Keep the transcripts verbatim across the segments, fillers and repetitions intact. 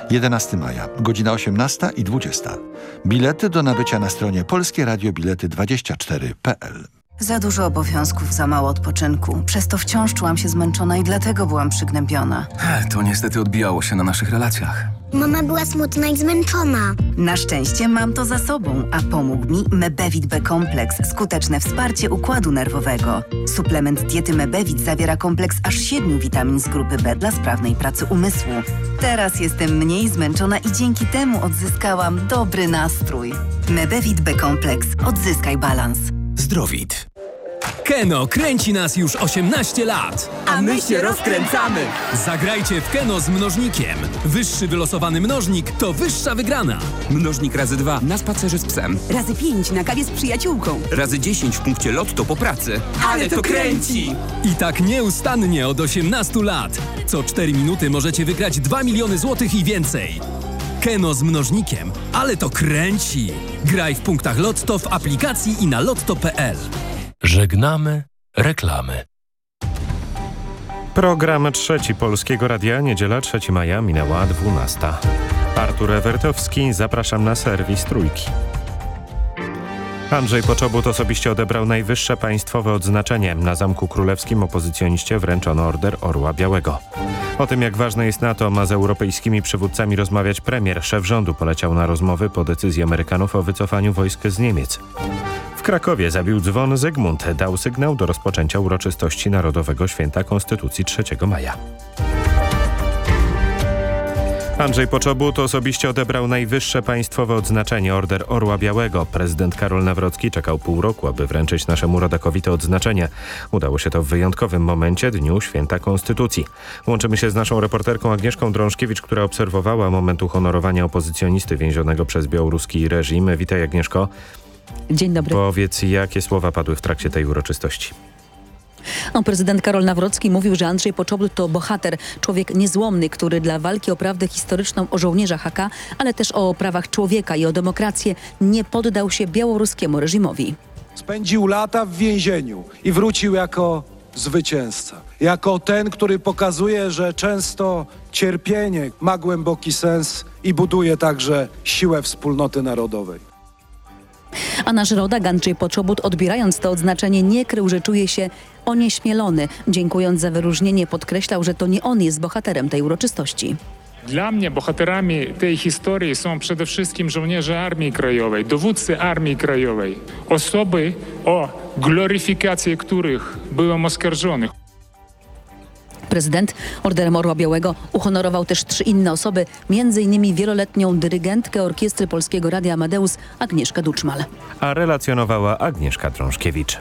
jedenastego maja, godzina osiemnasta i dwudziesta. Bilety do nabycia na stronie polskie radio bilety dwadzieścia cztery kropka p l. Za dużo obowiązków, za mało odpoczynku. Przez to wciąż czułam się zmęczona i dlatego byłam przygnębiona. To niestety odbijało się na naszych relacjach. Mama była smutna i zmęczona. Na szczęście mam to za sobą, a pomógł mi Mebevit B Kompleks. Skuteczne wsparcie układu nerwowego. Suplement diety Mebevit zawiera kompleks aż siedmiu witamin z grupy B dla sprawnej pracy umysłu. Teraz jestem mniej zmęczona i dzięki temu odzyskałam dobry nastrój. Mebevit B Kompleks. Odzyskaj balans. Zdrowit. Keno kręci nas już osiemnaście lat. A my się rozkręcamy. Zagrajcie w Keno z mnożnikiem. Wyższy wylosowany mnożnik to wyższa wygrana. Mnożnik razy dwa na spacerze z psem. Razy pięć na kawie z przyjaciółką. Razy dziesięć w punkcie lotto po pracy. Ale to kręci! I tak nieustannie od osiemnastu lat. Co cztery minuty możecie wygrać dwa miliony złotych i więcej. Keno z mnożnikiem. Ale to kręci. Graj w punktach Lotto, w aplikacji i na lotto kropka p l. Żegnamy reklamy. Program Trzeci Polskiego Radia, niedziela trzeciego maja, minęła dwunasta. Artur Ewertowski, zapraszam na serwis Trójki. Andrzej Poczobut osobiście odebrał najwyższe państwowe odznaczenie. Na Zamku Królewskim opozycjoniście wręczono Order Orła Białego. O tym, jak ważne jest NATO, ma z europejskimi przywódcami rozmawiać premier. Szef rządu poleciał na rozmowy po decyzji Amerykanów o wycofaniu wojsk z Niemiec. W Krakowie zabił dzwon Zygmunt. Dał sygnał do rozpoczęcia uroczystości Narodowego Święta Konstytucji trzeciego maja. Andrzej Poczobut osobiście odebrał najwyższe państwowe odznaczenie Order Orła Białego. Prezydent Karol Nawrocki czekał pół roku, aby wręczyć naszemu rodakowi to odznaczenie. Udało się to w wyjątkowym momencie, Dniu Święta Konstytucji. Łączymy się z naszą reporterką Agnieszką Drążkiewicz, która obserwowała moment uhonorowania opozycjonisty więzionego przez białoruski reżim. Witaj, Agnieszko. Dzień dobry. Powiedz, jakie słowa padły w trakcie tej uroczystości? No, prezydent Karol Nawrocki mówił, że Andrzej Poczobut to bohater, człowiek niezłomny, który dla walki o prawdę historyczną o żołnierzach H K, ale też o prawach człowieka i o demokrację nie poddał się białoruskiemu reżimowi. Spędził lata w więzieniu i wrócił jako zwycięzca. Jako ten, który pokazuje, że często cierpienie ma głęboki sens i buduje także siłę wspólnoty narodowej. A nasz rodak Andrzej Poczobut, odbierając to odznaczenie, nie krył, że czuje się onieśmielony. Dziękując za wyróżnienie, podkreślał, że to nie on jest bohaterem tej uroczystości. Dla mnie bohaterami tej historii są przede wszystkim żołnierze Armii Krajowej, dowódcy Armii Krajowej, osoby, o gloryfikacji których byłem oskarżony. Prezydent Orderem Orła Białego uhonorował też trzy inne osoby, między innymi wieloletnią dyrygentkę Orkiestry Polskiego Radia Amadeus Agnieszkę Duczmal. A relacjonowała Agnieszka Drążkiewicz.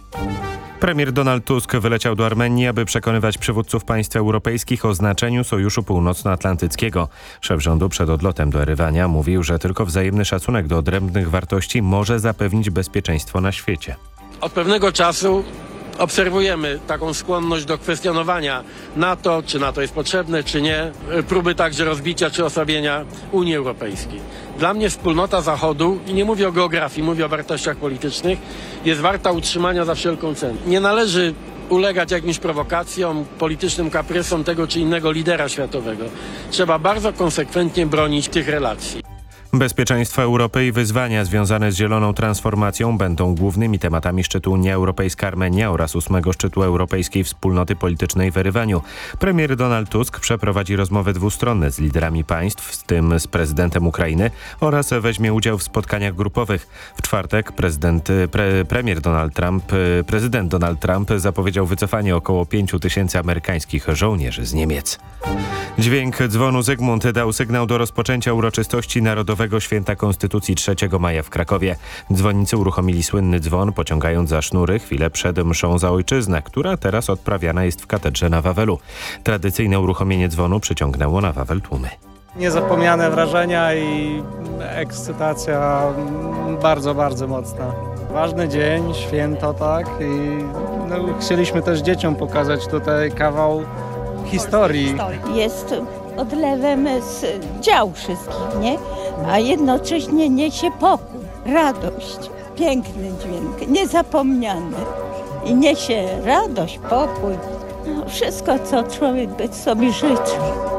Premier Donald Tusk wyleciał do Armenii, aby przekonywać przywódców państw europejskich o znaczeniu Sojuszu Północnoatlantyckiego. Szef rządu przed odlotem do Erywania mówił, że tylko wzajemny szacunek do odrębnych wartości może zapewnić bezpieczeństwo na świecie. Od pewnego czasu obserwujemy taką skłonność do kwestionowania NATO, czy NATO jest potrzebne, czy nie, próby także rozbicia czy osłabienia Unii Europejskiej. Dla mnie wspólnota Zachodu, i nie mówię o geografii, mówię o wartościach politycznych, jest warta utrzymania za wszelką cenę. Nie należy ulegać jakimś prowokacjom, politycznym kaprysom tego czy innego lidera światowego. Trzeba bardzo konsekwentnie bronić tych relacji. Bezpieczeństwo Europy i wyzwania związane z zieloną transformacją będą głównymi tematami szczytu Unia Europejska-Armenia oraz ósmego szczytu Europejskiej Wspólnoty Politycznej w Erywaniu. Premier Donald Tusk przeprowadzi rozmowy dwustronne z liderami państw, w tym z prezydentem Ukrainy, oraz weźmie udział w spotkaniach grupowych. W czwartek prezydent, pre, premier Donald Trump, prezydent Donald Trump zapowiedział wycofanie około pięciu tysięcy amerykańskich żołnierzy z Niemiec. Dźwięk dzwonu Zygmunt dał sygnał do rozpoczęcia uroczystości Narodowego Święta Konstytucji trzeciego maja w Krakowie. Dzwonnicy uruchomili słynny dzwon, pociągając za sznury chwilę przed mszą za ojczyznę, która teraz odprawiana jest w katedrze na Wawelu. Tradycyjne uruchomienie dzwonu przyciągnęło na Wawel tłumy. Niezapomniane wrażenia i ekscytacja bardzo, bardzo mocna. Ważny dzień, święto, tak? I no, chcieliśmy też dzieciom pokazać tutaj kawał historii. Jest odlewem z dział wszystkich, nie? A jednocześnie niesie pokój, radość, piękny dźwięk, niezapomniany. I niesie radość, pokój, no, wszystko, co człowiek by sobie życzył.